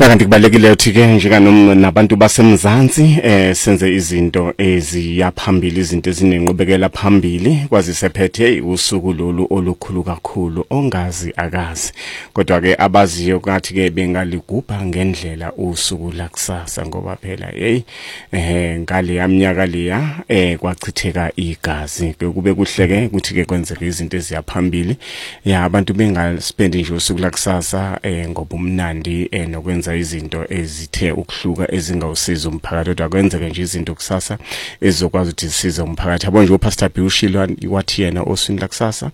Kanti kubalekile ukuthi ke nabantu basemzansi senze izinto eziyaphambili, izinto ezinenqubekela phambili, kwazisephethe usuku lolu olukhulu kakhulu ongazi akazi, kodwa ke abaziyo kathi ke bengaligubha ngendlela usuku lakusasa, ngoba phela ngale yaminyaka leya kwachitheka igazi. Kube kuhle ke ukuthi ke kwenzeke izinto eziyaphambili, abantu bengaspendi nje usuku lakusasa ngoba umnandi nokwenza izinto ezithe ukuhluka ezingawusiza umphakathi, kodwa kwenzeke nje izinto kusasa ezizokwazi ukuthi zisize umphakathi. Yabo nje uPastor B ushilo wathi yena oswini lakusasa